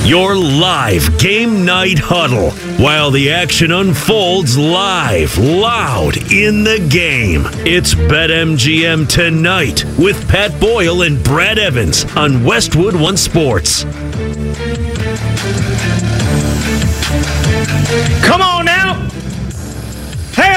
Your live game night huddle while the action unfolds live, loud in the game. It's BetMGM Tonight with Pat Boyle and Brad Evans on Westwood One Sports. Come on now. Hey,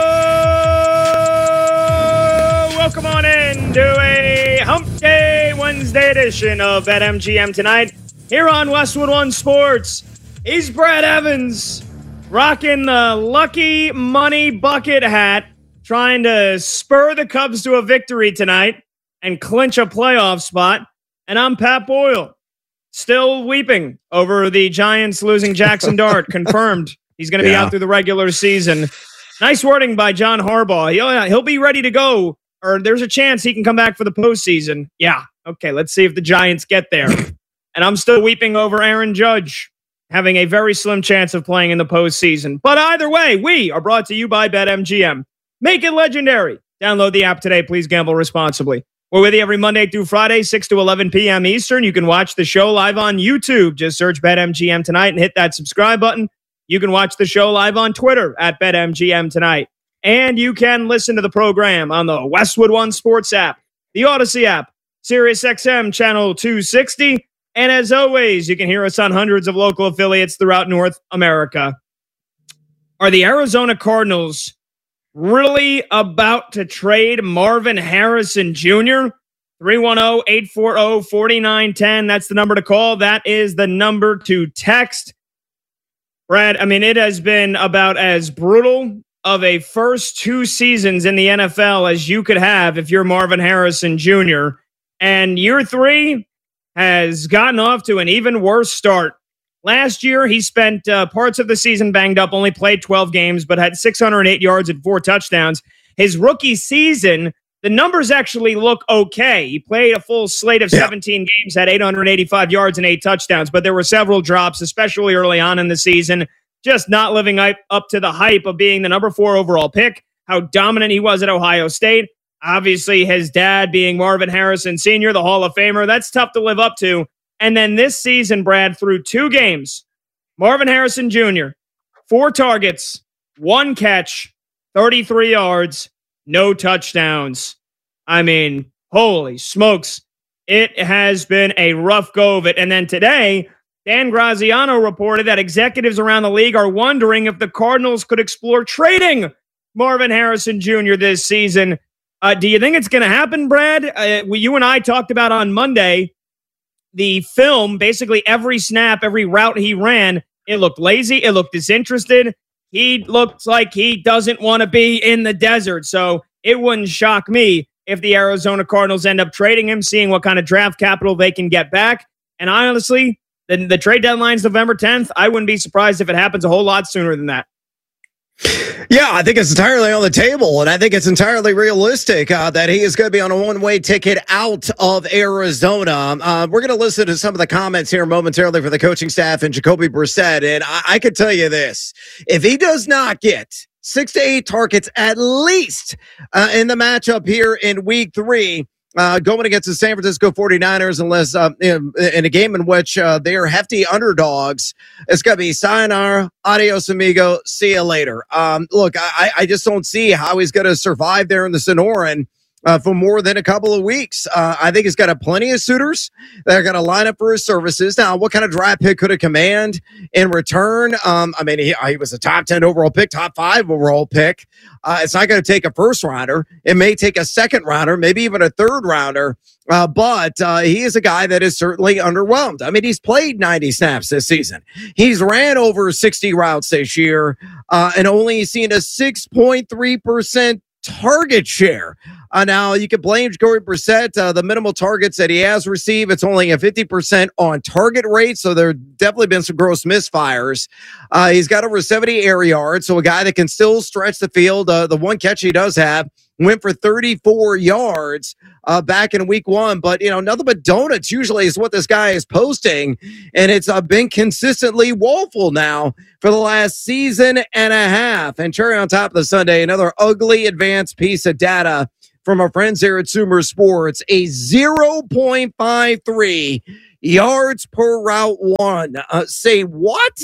welcome on in to a Hump Day Wednesday edition of BetMGM Tonight here on Westwood One Sports. He's Brad Evans, rocking the lucky money bucket hat, trying to spur the Cubs to a victory tonight and clinch a playoff spot. And I'm Pat Boyle, still weeping over the Giants losing Jackson Dart. Confirmed he's going to be out through the regular season. Nice wording by John Harbaugh. He'll be ready to go, or there's a chance he can come back for the postseason. Yeah, okay, let's see if the Giants get there. And I'm still weeping over Aaron Judge having a very slim chance of playing in the postseason. But either way, we are brought to you by BetMGM. Make it legendary. Download the app today. Please gamble responsibly. We're with you every Monday through Friday, 6 to 11 p.m. Eastern. You can watch the show live on YouTube. Just search BetMGM Tonight and hit that subscribe button. You can watch the show live on Twitter at BetMGM Tonight. And you can listen to the program on the Westwood One Sports app, the Odyssey app, SiriusXM Channel 260. And as always, you can hear us on hundreds of local affiliates throughout North America. Are the Arizona Cardinals really about to trade Marvin Harrison Jr.? 310-840-4910. That's the number to call. That is the number to text. Brad, I mean, it has been about as brutal of a first two seasons in the NFL as you could have if you're Marvin Harrison Jr. And year three has gotten off to an even worse start. Last year, he spent parts of the season banged up, only played 12 games, but had 608 yards and 4 touchdowns. His rookie season, the numbers actually look okay. He played a full slate of 17 games, had 885 yards and 8 touchdowns, but there were several drops, especially early on in the season, just not living up to the hype of being the number 4 overall pick, how dominant he was at Ohio State. Obviously, his dad being Marvin Harrison Sr., the Hall of Famer, that's tough to live up to. And then this season, Brad, through 2 games, Marvin Harrison Jr., 4 targets, 1 catch, 33 yards, no touchdowns. I mean, holy smokes. It has been a rough go of it. And then today, Dan Graziano reported that executives around the league are wondering if the Cardinals could explore trading Marvin Harrison Jr. this season. Do you think it's going to happen, Brad? You and I talked about on Monday, the film, basically every snap, every route he ran, it looked lazy. It looked disinterested. He looks like he doesn't want to be in the desert. So it wouldn't shock me if the Arizona Cardinals end up trading him, seeing what kind of draft capital they can get back. And I honestly, the trade deadline's November 10th. I wouldn't be surprised if it happens a whole lot sooner than that. Yeah, I think it's entirely on the table, and I think it's entirely realistic that he is going to be on a one-way ticket out of Arizona. We're going to listen to some of the comments here momentarily for the coaching staff and Jacoby Brissett, and I can tell you this. If he does not get 6 to 8 targets at least in the matchup here in week 3, going against the San Francisco 49ers, unless in a game in which they are hefty underdogs, it's going to be sayonara, adios amigo, see you later. Look, I just don't see how he's going to survive there in the Sonoran for more than a couple of weeks. I think he's got plenty of suitors that are going to line up for his services. Now, what kind of draft pick could he command in return? I mean, he was a top 10 overall pick, top 5 overall pick. It's not going to take a first rounder. It may take a second rounder, maybe even a third rounder. But he is a guy that is certainly underwhelmed. I mean, he's played 90 snaps this season. He's ran over 60 routes this year and only seen a 6.3% target share. Now, you can blame Jacoby Brissett. The minimal targets that he has received, it's only a 50% on target rate, so there definitely been some gross misfires. He's got over 70 air yards, so a guy that can still stretch the field. The one catch he does have went for 34 yards back in week 1. But, nothing but donuts usually is what this guy is posting, and it's been consistently woeful now for the last season and a half. And cherry on top of the Sunday, another ugly advanced piece of data from our friends here at Sumer Sports, a 0.53 yards per route run. Say what?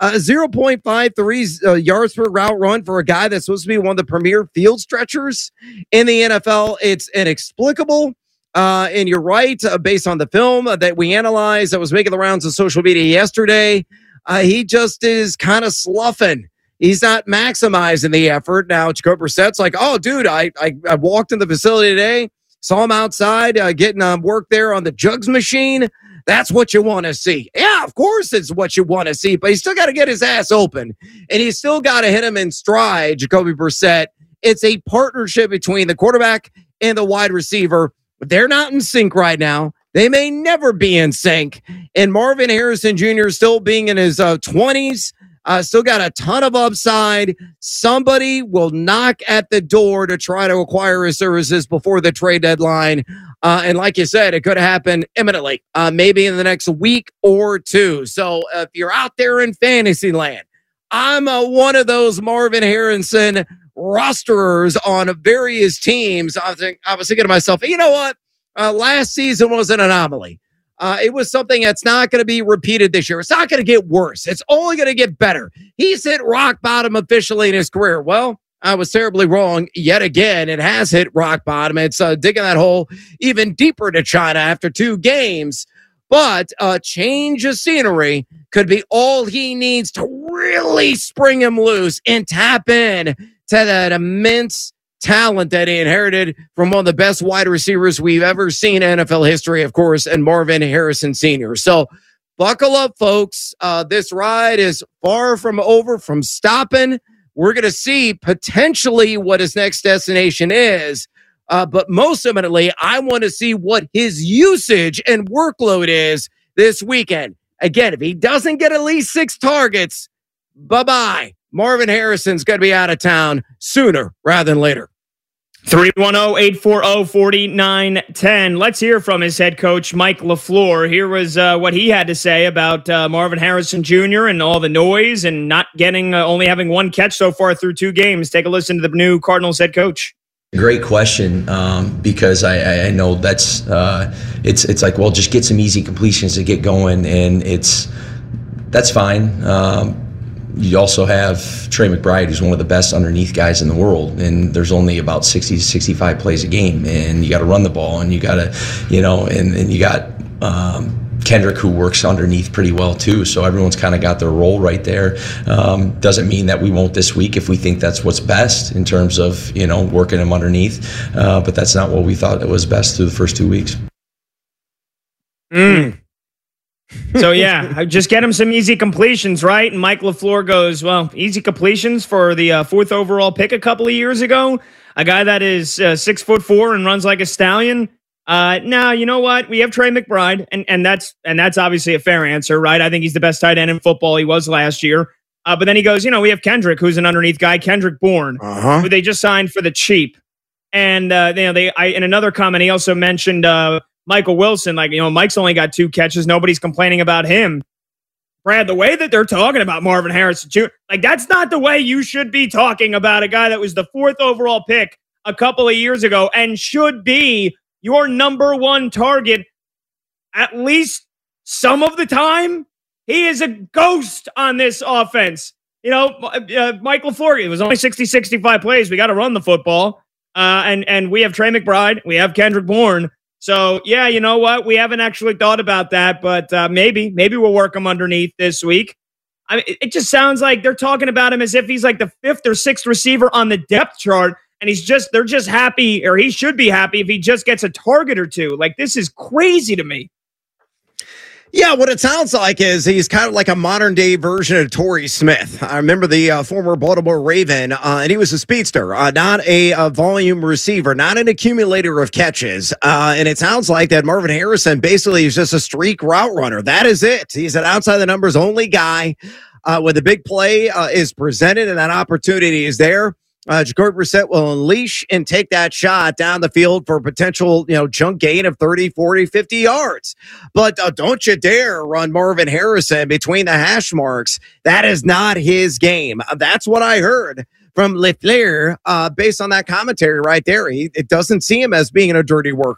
0.53 yards per route run for a guy that's supposed to be one of the premier field stretchers in the NFL. It's inexplicable. And you're right, based on the film that we analyzed that was making the rounds of social media yesterday, he just is kind of sloughing. He's not maximizing the effort. Now, Jacoby Brissett's like, oh, dude, I walked in the facility today, saw him outside getting work there on the jugs machine. That's what you want to see. Yeah, of course it's what you want to see, but he's still got to get his ass open, and he's still got to hit him in stride, Jacoby Brissett. It's a partnership between the quarterback and the wide receiver. They're not in sync right now. They may never be in sync. And Marvin Harrison Jr. still being in his 20s, still got a ton of upside. Somebody will knock at the door to try to acquire his services before the trade deadline. And like you said, it could happen imminently, maybe in the next week or two. So if you're out there in fantasy land, I'm one of those Marvin Harrison rosterers on various teams. I was thinking to myself, you know what? Last season was an anomaly. It was something that's not going to be repeated this year. It's not going to get worse. It's only going to get better. He's hit rock bottom officially in his career. Well, I was terribly wrong yet again. It has hit rock bottom. It's digging that hole even deeper to China after 2 games. But a change of scenery could be all he needs to really spring him loose and tap in to that immense talent that he inherited from one of the best wide receivers we've ever seen in NFL history, of course, and Marvin Harrison Sr. So buckle up, folks. This ride is far from over, from stopping. We're going to see potentially what his next destination is. But most eminently, I want to see what his usage and workload is this weekend. Again, if he doesn't get at least 6 targets, bye-bye. Marvin Harrison's going to be out of town sooner rather than later. 310-840-4910. Let's hear from his head coach, Mike LaFleur. Here was what he had to say about Marvin Harrison Jr. and all the noise and not getting, only having 1 catch so far through 2 games. Take a listen to the new Cardinals head coach. Great question, because I know that's it's like, well, just get some easy completions to get going, and that's fine. You also have Trey McBride, who's one of the best underneath guys in the world, and there's only about 60 to 65 plays a game, and you got to run the ball, and you got to, and you got Kendrick, who works underneath pretty well too. So everyone's kind of got their role right there. Doesn't mean that we won't this week if we think that's what's best in terms of, working them underneath. But that's not what we thought it was best through the first 2 weeks. So, yeah, just get him some easy completions, right? And Mike LaFleur goes, well, easy completions for the 4th overall pick a couple of years ago. A guy that is 6'4" and runs like a stallion. Now, you know what? We have Trey McBride, and that's obviously a fair answer, right? I think he's the best tight end in football. He was last year. But then he goes, we have Kendrick, who's an underneath guy, Kendrick Bourne, who they just signed for the cheap. And in another comment, he also mentioned Michael Wilson. Mike's only got 2 catches. Nobody's complaining about him. Brad, the way that they're talking about Marvin Harrison Jr., that's not the way you should be talking about a guy that was the 4th overall pick a couple of years ago and should be your number 1 target at least some of the time. He is a ghost on this offense. Mike LaFleur, it was only 60-65 plays. We got to run the football. And we have Trey McBride. We have Kendrick Bourne. So, yeah, you know what? We haven't actually thought about that, but maybe we'll work him underneath this week. I mean, it just sounds like they're talking about him as if he's like the 5th or 6th receiver on the depth chart, and they're just happy, or he should be happy if he just gets a target or 2. This is crazy to me. Yeah, what it sounds like is he's kind of like a modern-day version of Torrey Smith. I remember the former Baltimore Raven, and he was a speedster, not a volume receiver, not an accumulator of catches. And it sounds like that Marvin Harrison basically is just a streak route runner. That is it. He's an outside-the-numbers only guy. When the big play is presented and that opportunity is there, Jacoby Brissett will unleash and take that shot down the field for a potential, chunk gain of 30, 40, 50 yards. But don't you dare run Marvin Harrison between the hash marks. That is not his game. That's what I heard from LaFleur based on that commentary right there. It doesn't see him as being a dirty worker.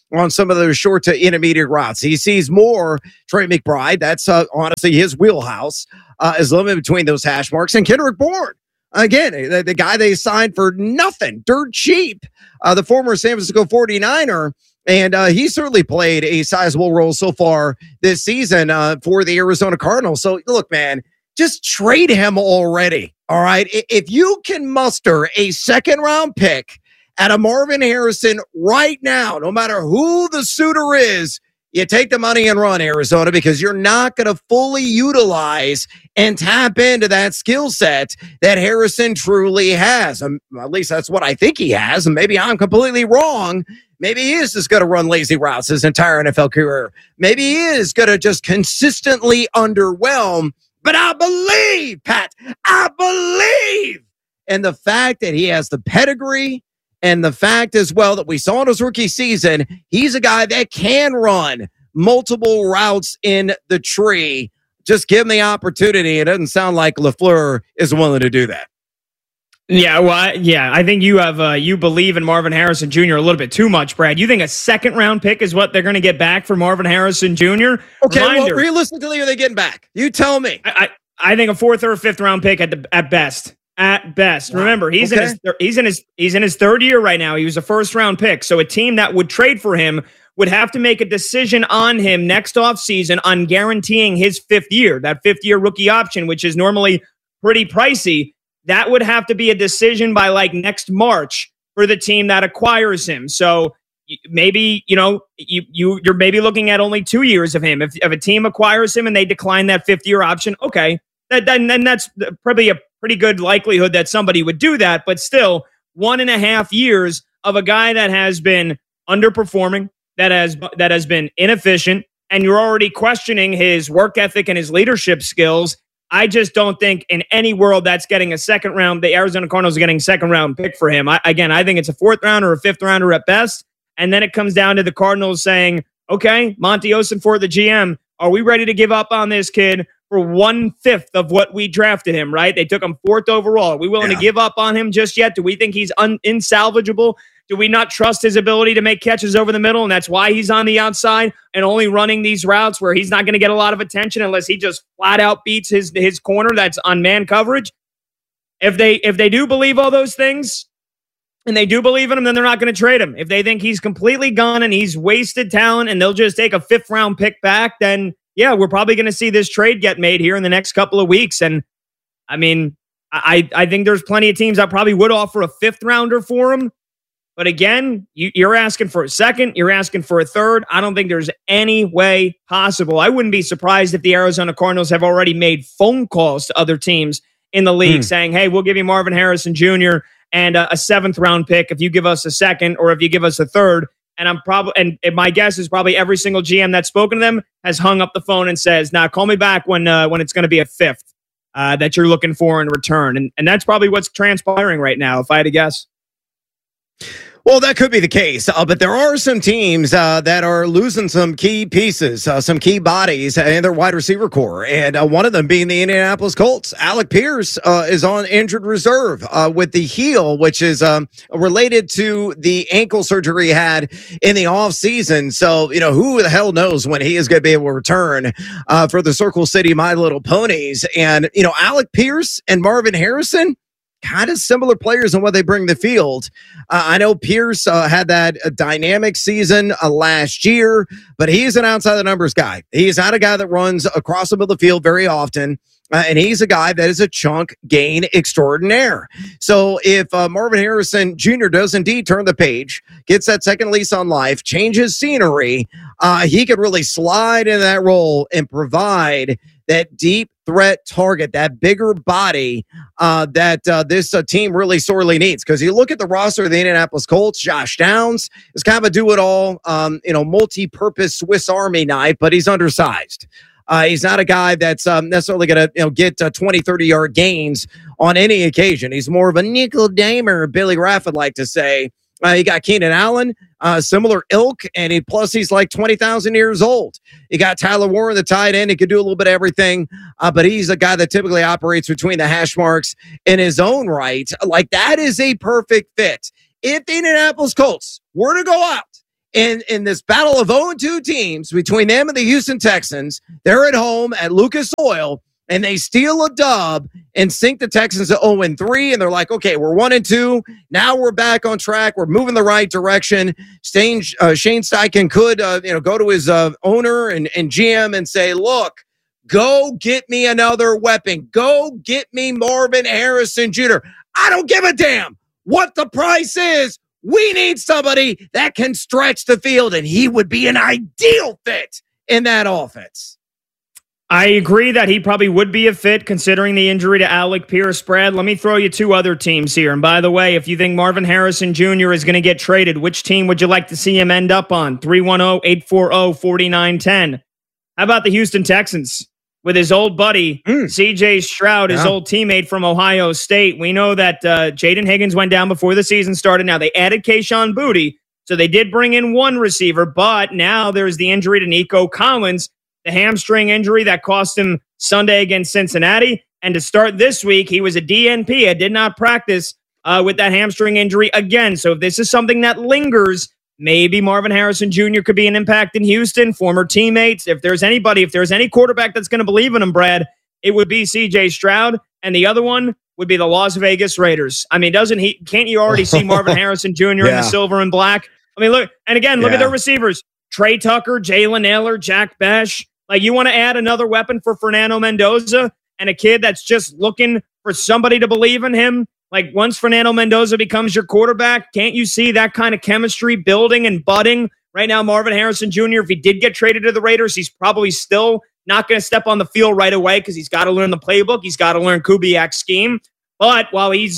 on some of those short to intermediate routes. He sees more Trey McBride. That's honestly his wheelhouse, is limited between those hash marks. And Kendrick Bourne, again, the guy they signed for nothing, dirt cheap, the former San Francisco 49er. And he certainly played a sizable role so far this season for the Arizona Cardinals. So, look, man, just trade him already, all right? If you can muster a second-round pick at a Marvin Harrison right now, no matter who the suitor is, you take the money and run, Arizona, because you're not going to fully utilize and tap into that skill set that Harrison truly has. At least that's what I think he has, and maybe I'm completely wrong. Maybe he is just going to run lazy routes his entire NFL career. Maybe he is going to just consistently underwhelm. But I believe, Pat, I believe in the fact that he has the pedigree and the fact as well that we saw in his rookie season, he's a guy that can run multiple routes in the tree. Just give him the opportunity. It doesn't sound like LaFleur is willing to do that. Yeah, well, I think you have you believe in Marvin Harrison Jr. a little bit too much, Brad. You think a second-round pick is what they're going to get back for Marvin Harrison Jr.? Okay, well, realistically, are they getting back? You tell me. I think a fourth or a fifth-round pick at best. At best. Wow. Remember, he's in his third year right now. He was a first-round pick, so a team that would trade for him would have to make a decision on him next offseason on guaranteeing his fifth year, that fifth-year rookie option, which is normally pretty pricey. That would have to be a decision by like next March for the team that acquires him. So maybe, you're maybe looking at only 2 years of him. If a team acquires him and they decline that fifth-year option, okay, then that's probably a pretty good likelihood that somebody would do that. But still, 1.5 years of a guy that has been underperforming, that has been inefficient, and you're already questioning his work ethic and his leadership skills. I just don't think in any world that's getting a second round, the Arizona Cardinals are getting a second round pick for him. I think it's a fourth rounder or a fifth rounder at best. And then it comes down to the Cardinals saying, okay, Monty Ossenfort, the GM, are we ready to give up on this kid for 1/5 of what we drafted him, right? They took him 4th overall. Are we willing to give up on him just yet? Do we think he's insalvageable? Do we not trust his ability to make catches over the middle? And that's why he's on the outside and only running these routes where he's not going to get a lot of attention unless he just flat out beats his corner that's on man coverage. If they do believe all those things and they do believe in him, then they're not going to trade him. If they think he's completely gone and he's wasted talent and they'll just take a 5th round pick back, then yeah, we're probably going to see this trade get made here in the next couple of weeks. And I mean, I think there's plenty of teams that probably would offer a 5th rounder for him. But again, you're asking for a second, you're asking for a third. I don't think there's any way possible. I wouldn't be surprised if the Arizona Cardinals have already made phone calls to other teams in the league saying, hey, we'll give you Marvin Harrison Jr. and a 7th round pick if you give us a second or if you give us a third. And my guess is probably every single GM that's spoken to them has hung up the phone and says, nah, call me back when it's going to be a 5th that you're looking for in return. And that's probably what's transpiring right now, if I had to guess. Well, that could be the case, but there are some teams that are losing some key pieces, some key bodies in their wide receiver core, and one of them being the Indianapolis Colts. Alec Pierce is on injured reserve with the heel, which is related to the ankle surgery he had in the offseason. So, who the hell knows when he is going to be able to return for the Circle City My Little Ponies. And, Alec Pierce and Marvin Harrison, kind of similar players in what they bring to the field. I know Pierce had that dynamic season last year, but he's an outside the numbers guy. He's not a guy that runs across the middle of the field very often. And he's a guy that is a chunk gain extraordinaire. So if Marvin Harrison Jr. does indeed turn the page, gets that second lease on life, changes scenery, he could really slide into that role and provide that deep threat target, that bigger body that this team really sorely needs. Because you look at the roster of the Indianapolis Colts, Josh Downs is kind of a do-it-all, multi-purpose Swiss Army knife, but he's undersized. He's not a guy that's necessarily going to get 20, 30-yard gains on any occasion. He's more of a nickel-damer, Billy Raff would like to say. You got Keenan Allen, similar ilk, and he's like 20,000 years old. You got Tyler Warren, the tight end. He could do a little bit of everything, but he's a guy that typically operates between the hash marks in his own right. Like, that is a perfect fit. If the Indianapolis Colts were to go out in this battle of 0-2 teams between them and the Houston Texans. They're at home at Lucas Oil, and they steal a dub and sink the Texans to 0-3. And they're like, okay, we're 1-2. Now we're back on track. We're moving the right direction. Shane Steichen could go to his owner and GM and say, look, go get me another weapon. Go get me Marvin Harrison Jr. I don't give a damn what the price is. We need somebody that can stretch the field, and he would be an ideal fit in that offense. I agree that he probably would be a fit considering the injury to Alec Pierce. Brad, let me throw you two other teams here. And by the way, if you think Marvin Harrison Jr. is going to get traded, which team would you like to see him end up on? 310-840-4910. How about the Houston Texans? With his old buddy, C.J. Stroud, his old teammate from Ohio State. We know that Jaden Higgins went down before the season started. Now, they added Kayshon Boutte, so they did bring in one receiver, but now there's the injury to Nico Collins, the hamstring injury that cost him Sunday against Cincinnati. And to start this week, he was a DNP. I did not practice with that hamstring injury again. So if this is something that lingers, maybe Marvin Harrison Jr. could be an impact in Houston, former teammates. If there's any quarterback that's going to believe in him, Brad, it would be C.J. Stroud. And the other one would be the Las Vegas Raiders. I mean, can't you already see Marvin Harrison Jr. in the silver and black? I mean, look at their receivers. Trey Tucker, Jalen Naylor, Jack Besh. Like, you want to add another weapon for Fernando Mendoza and a kid that's just looking for somebody to believe in him. Like, once Fernando Mendoza becomes your quarterback, can't you see that kind of chemistry building and budding? Right now, Marvin Harrison Jr., if he did get traded to the Raiders, he's probably still not going to step on the field right away because he's got to learn the playbook. He's got to learn Kubiak's scheme. But while he's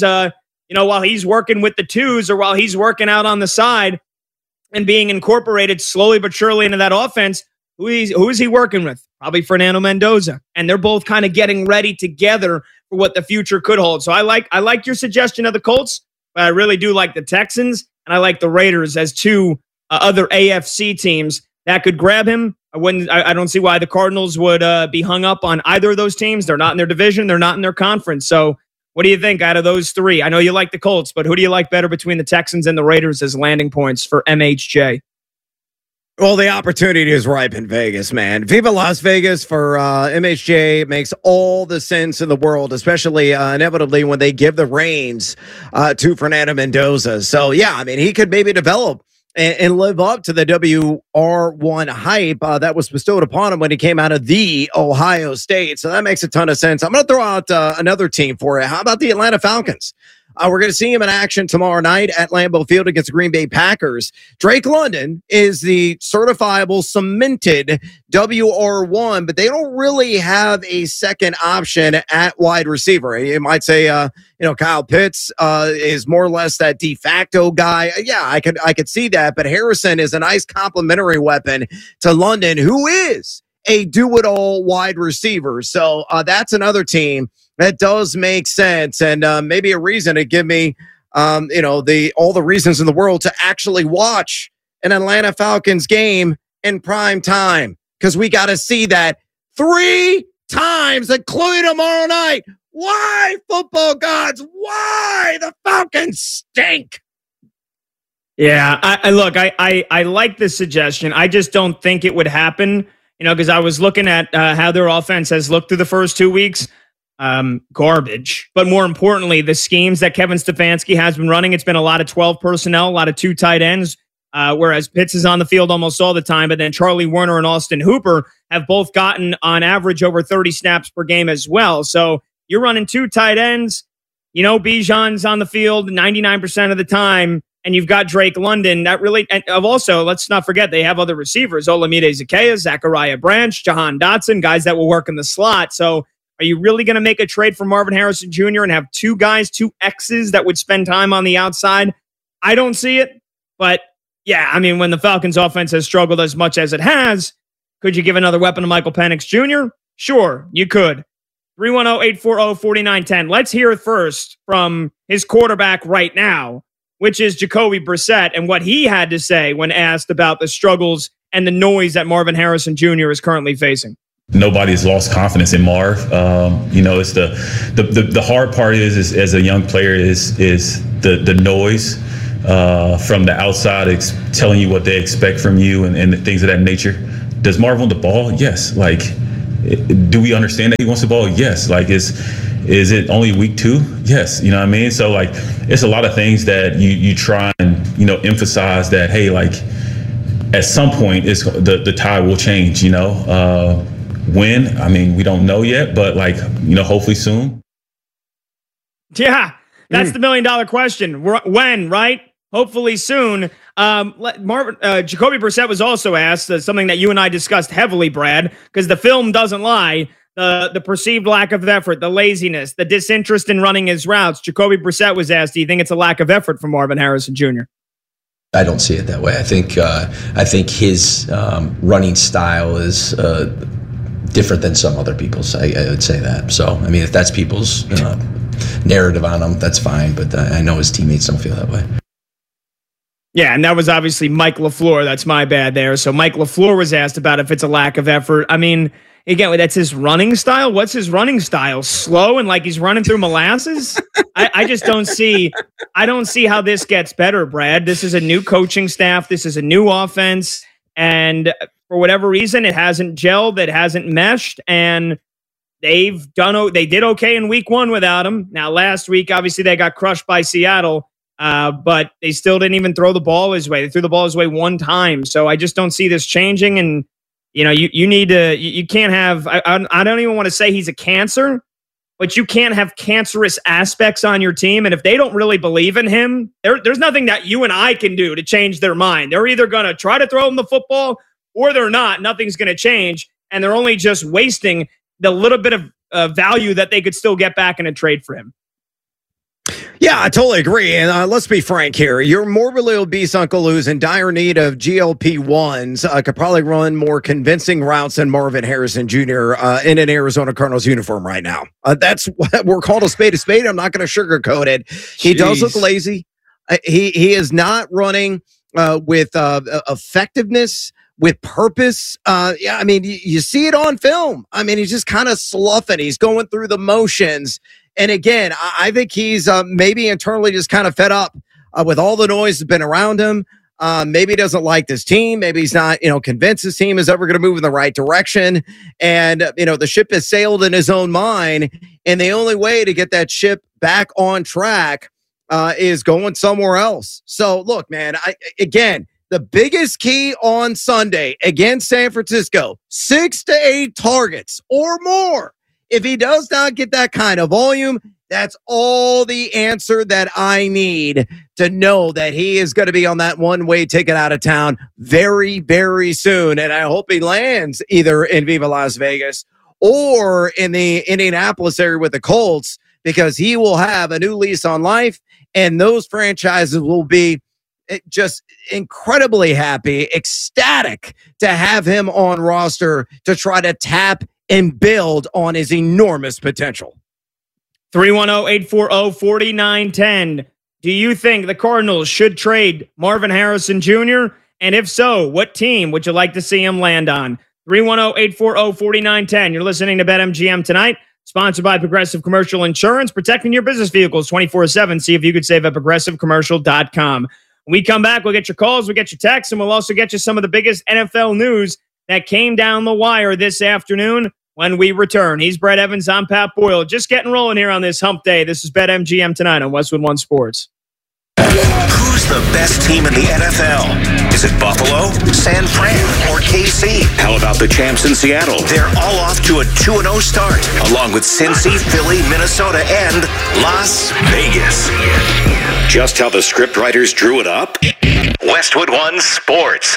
working with the twos, or while he's working out on the side and being incorporated slowly but surely into that offense, who is he working with? Probably Fernando Mendoza. And they're both kind of getting ready together for what the future could hold. So I like your suggestion of the Colts, but I really do like the Texans, and I like the Raiders as two other AFC teams that could grab him. I don't see why the Cardinals would be hung up on either of those teams. They're not in their division. They're not in their conference. So what do you think out of those three? I know you like the Colts, but who do you like better between the Texans and the Raiders as landing points for MHJ? Well, the opportunity is ripe in Vegas, man. Viva Las Vegas for MHJ makes all the sense in the world, especially inevitably when they give the reins to Fernando Mendoza. So, yeah, I mean, he could maybe develop and live up to the WR1 hype that was bestowed upon him when he came out of the Ohio State. So that makes a ton of sense. I'm going to throw out another team for you. How about the Atlanta Falcons? We're going to see him in action tomorrow night at Lambeau Field against the Green Bay Packers. Drake London is the certifiable, cemented WR1, but they don't really have a second option at wide receiver. You might say, Kyle Pitts is more or less that de facto guy. Yeah, I could see that, but Harrison is a nice complementary weapon to London, who is a do-it-all wide receiver. So that's another team that does make sense, and maybe a reason to give me, all the reasons in the world to actually watch an Atlanta Falcons game in prime time, because we got to see that 3 times, including tomorrow night. Why, football gods? Why the Falcons stink? Yeah, I like this suggestion. I just don't think it would happen, because I was looking at how their offense has looked through the first 2 weeks. Garbage. But more importantly, the schemes that Kevin Stefanski has been running, it's been a lot of 12 personnel, a lot of 2 tight ends, whereas Pitts is on the field almost all the time, but then Charlie Werner and Austin Hooper have both gotten on average over 30 snaps per game as well. So you're running 2 tight ends, Bijan's on the field 99% of the time, and you've got Drake London. That really, and also, let's not forget, they have other receivers, Olamide Zaccheaus, Zachariah Branch, Jahan Dotson, guys that will work in the slot. So are you really going to make a trade for Marvin Harrison Jr. and have 2 guys, 2 X's that would spend time on the outside? I don't see it. But, yeah, I mean, when the Falcons offense has struggled as much as it has, could you give another weapon to Michael Penix Jr.? Sure, you could. 310-840-4910. Let's hear it first from his quarterback right now, which is Jacoby Brissett, and what he had to say when asked about the struggles and the noise that Marvin Harrison Jr. is currently facing. Nobody's lost confidence in Marv. It's the hard part is as a young player is the noise from the outside telling you what they expect from you and things of that nature. Does Marv want the ball? Yes. Like, do we understand that he wants the ball? Yes. Like, is it only week 2? Yes. You know what I mean? So, like, it's a lot of things that you try and, emphasize that, hey, like, at some point the tide will change, when? I mean, we don't know yet, but, like, hopefully soon. Yeah, that's the $1 million question. When, right? Hopefully soon. Jacoby Brissett was also asked something that you and I discussed heavily, Brad, because the film doesn't lie. The perceived lack of effort, the laziness, the disinterest in running his routes. Jacoby Brissett was asked, do you think it's a lack of effort from Marvin Harrison Jr.? I don't see it that way. I think his running style is different than some other people's. I would say that. So, I mean, if that's people's narrative on him, that's fine. But I know his teammates don't feel that way. Yeah, and that was obviously Mike LaFleur. That's my bad there. So Mike LaFleur was asked about if it's a lack of effort. I mean, again, that's his running style. What's his running style? Slow and like he's running through molasses? I just don't see how this gets better, Brad. This is a new coaching staff. This is a new offense. And for whatever reason, it hasn't gelled. It hasn't meshed. And they did okay in week 1 without him. Now, last week, obviously, they got crushed by Seattle. But they still didn't even throw the ball his way. They threw the ball his way 1 time. So I just don't see this changing. And, you need to, you can't have, I don't even want to say he's a cancer, but you can't have cancerous aspects on your team. And if they don't really believe in him, there's nothing that you and I can do to change their mind. They're either going to try to throw him the football or they're not. Nothing's going to change. And they're only just wasting the little bit of value that they could still get back in a trade for him. Yeah, I totally agree. And let's be frank here. Your morbidly obese Uncle who's in dire need of GLP-1s could probably run more convincing routes than Marvin Harrison Jr. In an Arizona Cardinals uniform right now. That's what we're called a spade. I'm not going to sugarcoat it. He does look lazy. He is not running with effectiveness, with purpose. Yeah, I mean, you see it on film. I mean, he's just kind of sloughing. He's going through the motions. And again, I think he's maybe internally just kind of fed up with all the noise that's been around him. Maybe he doesn't like this team. Maybe he's not, convinced his team is ever going to move in the right direction. And, the ship has sailed in his own mind. And the only way to get that ship back on track is going somewhere else. So, look, man, again, the biggest key on Sunday against San Francisco, 6 to 8 targets or more. If he does not get that kind of volume, that's all the answer that I need to know that he is going to be on that one-way ticket out of town very, very soon. And I hope he lands either in Viva Las Vegas or in the Indianapolis area with the Colts, because he will have a new lease on life, and those franchises will be just incredibly happy, ecstatic to have him on roster to try to tap and build on his enormous potential. 310-840-4910. Do you think the Cardinals should trade Marvin Harrison Jr.? And if so, what team would you like to see him land on? 310-840-4910. You're listening to BetMGM tonight, sponsored by Progressive Commercial Insurance, protecting your business vehicles 24/7. See if you could save at progressivecommercial.com. When we come back, we'll get your calls, we'll get your texts, and we'll also get you some of the biggest NFL news that came down the wire this afternoon when we return. He's Brett Evans. I'm Pat Boyle. Just getting rolling here on this hump day. This is BetMGM tonight on Westwood One Sports. Who's the best team in the NFL? Is it Buffalo, San Fran, or KC? How about the champs in Seattle? They're all off to a 2-0 start, along with Cincy, Philly, Minnesota, and Las Vegas. Just how the scriptwriters drew it up? Westwood One Sports.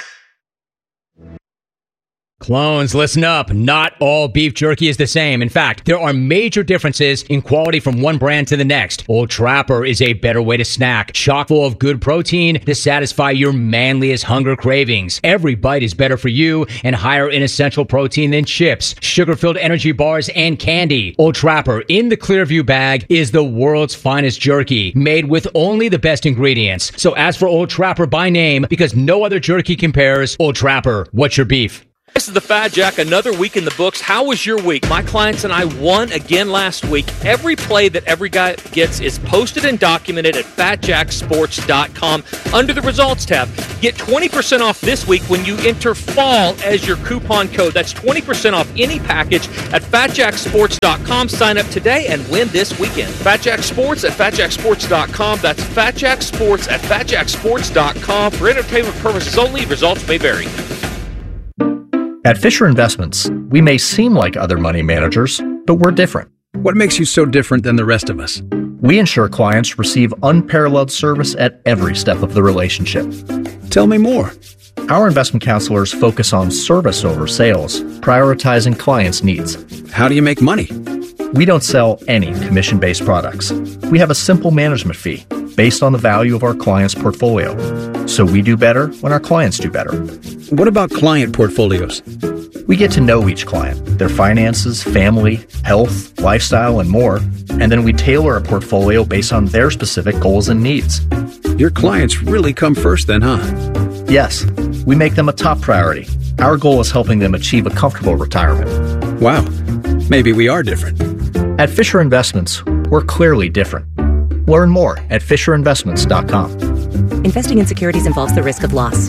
Clones, listen up. Not all beef jerky is the same. In fact, there are major differences in quality from one brand to the next. Old Trapper is a better way to snack, chock full of good protein to satisfy your manliest hunger cravings. Every bite is better for you and higher in essential protein than chips, sugar-filled energy bars, and candy. Old Trapper in the Clearview bag is the world's finest jerky, made with only the best ingredients. So ask for Old Trapper by name, because no other jerky compares. Old Trapper, what's your beef? This is the Fat Jack, another week in the books. How was your week? My clients and I won again last week. Every play that every guy gets is posted and documented at fatjacksports.com under the results tab. Get 20% off this week when you enter FALL as your coupon code. That's 20% off any package at fatjacksports.com. Sign up today and win this weekend. Fat Jack Sports at fatjacksports.com. That's Fat Jack Sports at fatjacksports.com. For entertainment purposes only, results may vary. At Fisher Investments, we may seem like other money managers, but we're different. What makes you so different than the rest of us? We ensure clients receive unparalleled service at every step of the relationship. Tell me more. Our investment counselors focus on service over sales, prioritizing clients' needs. How do you make money? We don't sell any commission-based products. We have a simple management fee based on the value of our client's portfolio. So we do better when our clients do better. What about client portfolios? We get to know each client, their finances, family, health, lifestyle, and more, and then we tailor a portfolio based on their specific goals and needs. Your clients really come first then, huh? Yes, we make them a top priority. Our goal is helping them achieve a comfortable retirement. Wow, maybe we are different. At Fisher Investments, we're clearly different. Learn more at FisherInvestments.com. Investing in securities involves the risk of loss.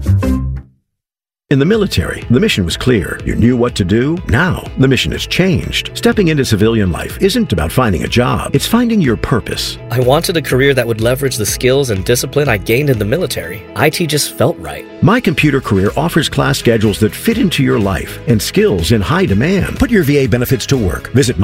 In the military, the mission was clear. You knew what to do. Now, the mission has changed. Stepping into civilian life isn't about finding a job. It's finding your purpose. I wanted a career that would leverage the skills and discipline I gained in the military. IT just felt right. My Computer Career offers class schedules that fit into your life and skills in high demand. Put your VA benefits to work. Visit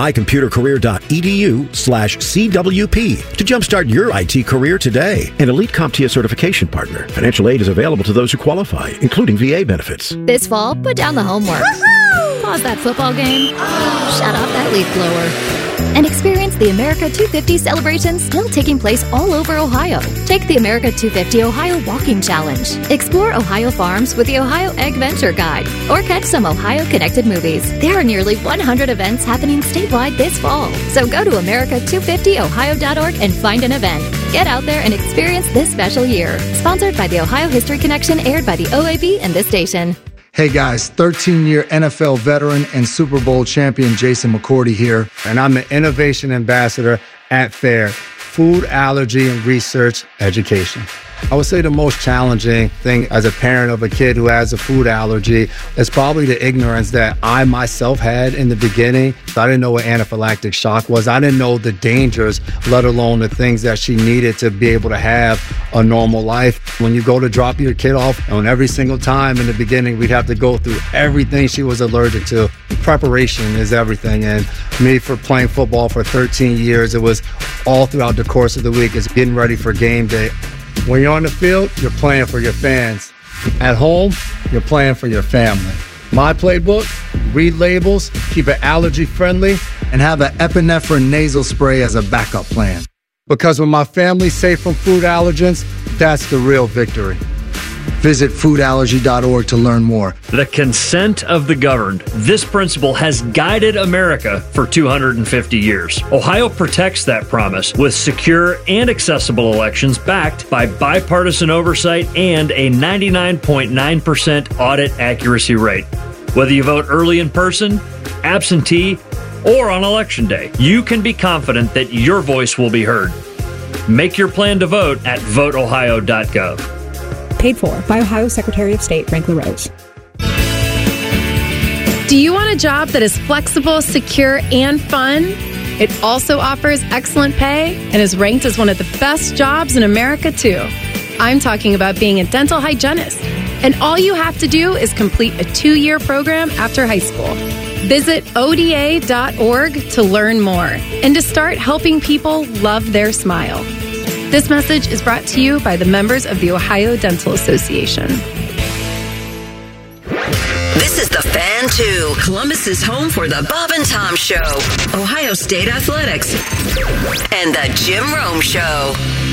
mycomputercareer.edu/CWP to jumpstart your IT career today. An elite CompTIA certification partner. Financial aid is available to those who qualify, including VA benefits. This fall, put down the homework. Woo-hoo! Pause that football game. Shut off that leaf blower. And experience the America 250 celebration still taking place all over Ohio. Take the America 250 Ohio Walking Challenge. Explore Ohio farms with the Ohio Egg Venture Guide. Or catch some Ohio-connected movies. There are nearly 100 events happening statewide this fall. So go to america250ohio.org and find an event. Get out there and experience this special year. Sponsored by the Ohio History Connection, aired by the OAB and this station. Hey guys, 13-year NFL veteran and Super Bowl champion Jason McCourty here, and I'm the Innovation Ambassador at FAIR, Food Allergy and Research Education. I would say the most challenging thing as a parent of a kid who has a food allergy is probably the ignorance that I myself had in the beginning. I didn't know what anaphylactic shock was. I didn't know the dangers, let alone the things that she needed to be able to have a normal life. When you go to drop your kid off, and every single time in the beginning, we'd have to go through everything she was allergic to. Preparation is everything. And me, for playing football for 13 years, it was all throughout the course of the week. It's getting ready for game day. When you're on the field, you're playing for your fans. At home, you're playing for your family. My playbook, read labels, keep it allergy friendly, and have an epinephrine nasal spray as a backup plan. Because when my family's safe from food allergens, that's the real victory. Visit foodallergy.org to learn more. The consent of the governed. This principle has guided America for 250 years. Ohio protects that promise with secure and accessible elections backed by bipartisan oversight and a 99.9% audit accuracy rate. Whether you vote early in person, absentee, or on Election Day, you can be confident that your voice will be heard. Make your plan to vote at voteohio.gov. Paid for by Ohio Secretary of State Frank LaRose. Do you want a job that is flexible, secure, and fun? It also offers excellent pay and is ranked as one of the best jobs in America, too. I'm talking about being a dental hygienist. And all you have to do is complete a 2-year program after high school. Visit ODA.org to learn more and to start helping people love their smile. This message is brought to you by the members of the Ohio Dental Association. This is The Fan 2, Columbus's home for the Bob and Tom Show, Ohio State Athletics, and the Jim Rome Show.